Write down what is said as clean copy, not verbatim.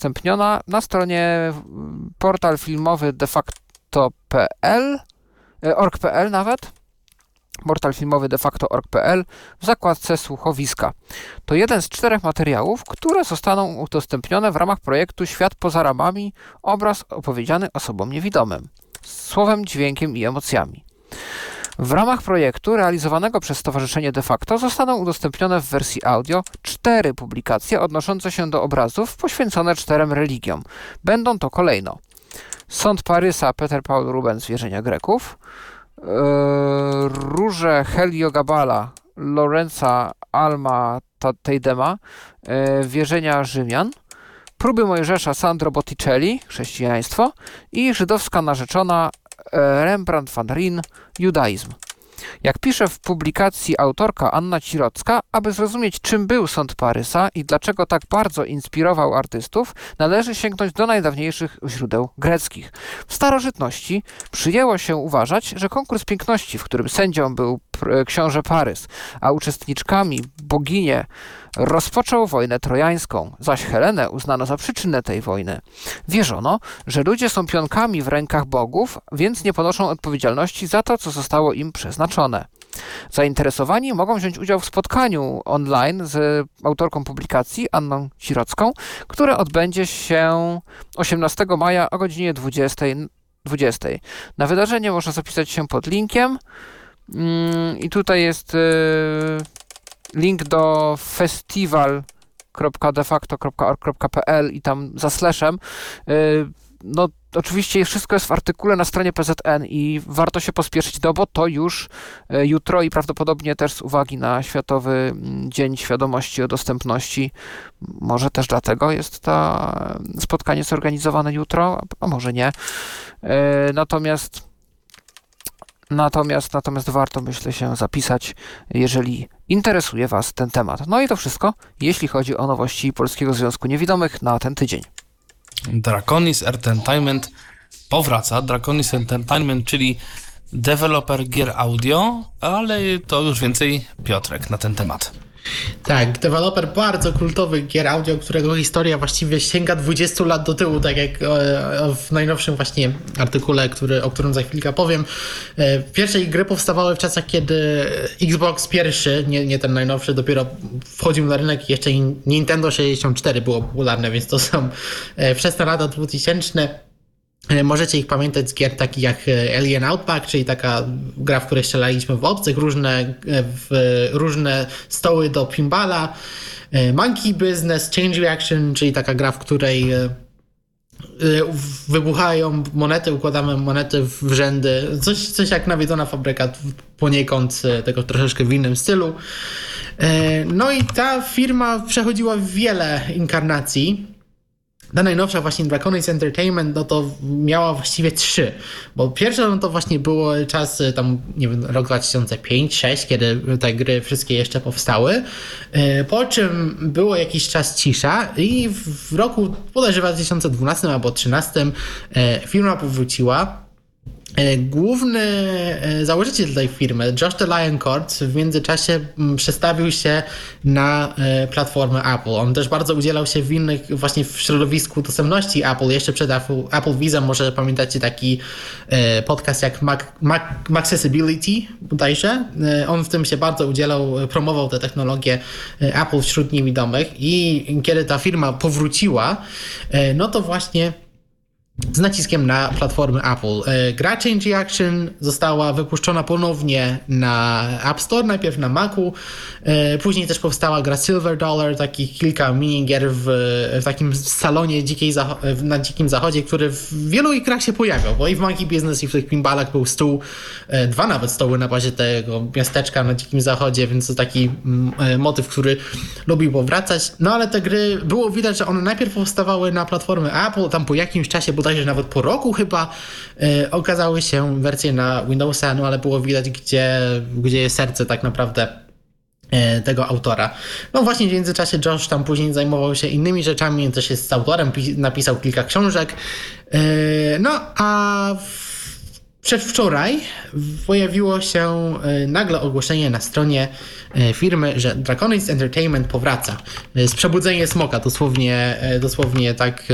udostępniona na stronie portal filmowy defacto.pl, org.pl nawet, portal filmowy defacto.org.pl w zakładce słuchowiska. To jeden z 4 materiałów, które zostaną udostępnione w ramach projektu Świat poza ramami, obraz opowiedziany osobom niewidomym, słowem, dźwiękiem i emocjami. W ramach projektu realizowanego przez Stowarzyszenie De Facto zostaną udostępnione w wersji audio 4 publikacje odnoszące się do obrazów poświęcone 4 religiom. Będą to kolejno Sąd Parysa Peter Paul Rubens Wierzenia Greków, Róże Heliogabala Lorenza Alma Teidema Wierzenia Rzymian, Próby Mojżesza Sandro Botticelli Chrześcijaństwo i Żydowska narzeczona Rembrandt van Rijn Judaizm. Jak pisze w publikacji autorka Anna Cirocka, aby zrozumieć, czym był Sąd Parysa i dlaczego tak bardzo inspirował artystów, należy sięgnąć do najdawniejszych źródeł greckich. W starożytności przyjęło się uważać, że konkurs piękności, w którym sędzią był książę Parys, a uczestniczkami boginie, rozpoczął wojnę trojańską, zaś Helenę uznano za przyczynę tej wojny. Wierzono, że ludzie są pionkami w rękach bogów, więc nie ponoszą odpowiedzialności za to, co zostało im przeznaczone. Zainteresowani mogą wziąć udział w spotkaniu online z autorką publikacji, Anną Cirocką, które odbędzie się 18 maja o godzinie 20. Na wydarzenie można zapisać się pod linkiem i tutaj jest link do festiwal.defacto.org.pl i tam za slashem. No oczywiście wszystko jest w artykule na stronie PZN i warto się pospieszyć, bo to już jutro i prawdopodobnie też z uwagi na Światowy Dzień Świadomości o Dostępności, może też dlatego jest to spotkanie zorganizowane jutro, a może nie. Natomiast warto, myślę, się zapisać, jeżeli interesuje Was ten temat. No i to wszystko, jeśli chodzi o nowości Polskiego Związku Niewidomych na ten tydzień. Draconis Entertainment powraca. Draconis Entertainment, czyli deweloper gier audio, ale to już więcej Piotrek na ten temat. Tak, deweloper bardzo kultowych gier audio, którego historia właściwie sięga 20 lat do tyłu, tak jak w najnowszym właśnie artykule, o którym za chwilkę powiem. Pierwsze ich gry powstawały w czasach, kiedy Xbox pierwszy, nie ten najnowszy, dopiero wchodził na rynek i jeszcze Nintendo 64 było popularne, więc to są wczesne lata 2000. Możecie ich pamiętać z gier takich jak Alien Outback, czyli taka gra, w której strzelaliśmy w obcych, różne stoły do pinballa, Monkey Business, Change Reaction, czyli taka gra, w której wybuchają monety, układamy monety w rzędy, coś jak Nawiedzona Fabryka, poniekąd tego troszeczkę w innym stylu. No i ta firma przechodziła wiele inkarnacji. Ta najnowsza właśnie Draconis Entertainment, no to miała właściwie 3, bo pierwsze no to właśnie było czas tam, nie wiem, rok 2005-2006, kiedy te gry wszystkie jeszcze powstały, po czym było jakiś czas cisza i w roku bodajże 2012 albo 2013 firma powróciła. Główny założyciel tej firmy, Josh the Lion Court, w międzyczasie przestawił się na platformę Apple. On też bardzo udzielał się właśnie w środowisku dostępności Apple, jeszcze przed Apple Visa. Może pamiętacie taki podcast jak Accessibility bodajże. On w tym się bardzo udzielał, promował te technologie Apple wśród niewidomych i kiedy ta firma powróciła, no to właśnie z naciskiem na platformy Apple. Gra Change Reaction została wypuszczona ponownie na App Store, najpierw na Macu, później też powstała gra Silver Dollar, takich kilka minigier w takim salonie na Dzikim Zachodzie, który w wielu ich grach się pojawiał, bo i w Monkey Business i w tych pinballach był stół, 2 nawet stoły na bazie tego miasteczka na Dzikim Zachodzie, więc to taki motyw, który lubił powracać. No ale te gry, było widać, że one najpierw powstawały na platformy Apple, tam po jakimś czasie, bodajże nawet po roku chyba, okazały się wersje na Windowsa, no ale było widać, gdzie jest serce tak naprawdę tego autora. No właśnie w międzyczasie Josh tam później zajmował się innymi rzeczami, też jest autorem, napisał kilka książek. No a przedwczoraj pojawiło się nagle ogłoszenie na stronie firmy, że Draconis Entertainment powraca. Z przebudzenie smoka, dosłownie tak